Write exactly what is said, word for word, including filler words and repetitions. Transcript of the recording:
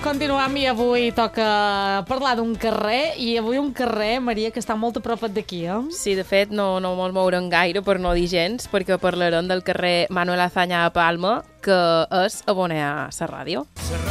continuem i avui toca parlar d'un carrer i avui un carrer, Maria, que està molt a prop d'aquí, eh? Sí, de fet, no, no mos mourem gaire per no dir gens, perquè parlarem del carrer Manuel Azaña a Palma, que és aboner a la ràdio.